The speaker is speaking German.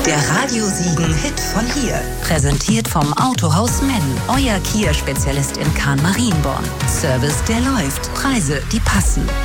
Der Radio Siegen Hit von hier. Präsentiert vom Autohaus Mennen. Euer Kia-Spezialist in Kahn-Marienborn. Service, der läuft. Preise, die passen.